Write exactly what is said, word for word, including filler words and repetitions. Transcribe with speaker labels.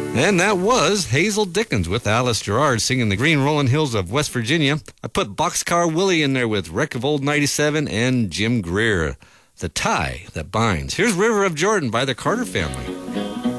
Speaker 1: And that was Hazel Dickens with Alice Gerrard singing The Green Rolling Hills of West Virginia. I put Boxcar Willie in there with Wreck of Old ninety-seven and Jim Greer, The Tie That Binds. Here's River of Jordan by the Carter Family.